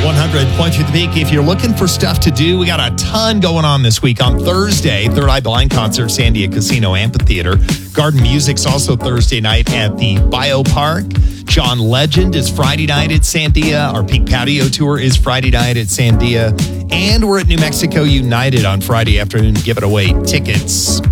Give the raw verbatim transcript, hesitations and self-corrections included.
one hundred point three The Peak. If you're looking for stuff to do, we got a ton going on this week. On Thursday, Third Eye Blind Concert, Sandia Casino Amphitheater. Garden Music's also Thursday night at the Biopark. John Legend is Friday night at Sandia. Our Peak Patio Tour is Friday night at Sandia. And we're at New Mexico United on Friday afternoon, giving away tickets.